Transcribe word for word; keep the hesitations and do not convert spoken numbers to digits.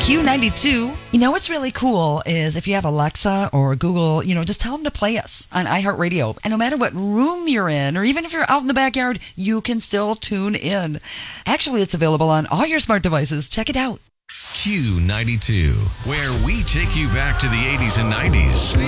Q ninety-two. You know what's really cool is if you have Alexa or Google, you know, just tell them to play us on iHeartRadio. And no matter what room you're in, or even if you're out in the backyard, you can still tune in. Actually, it's available on all your smart devices. Check it out. Q ninety-two, where we take you back to the eighties and nineties.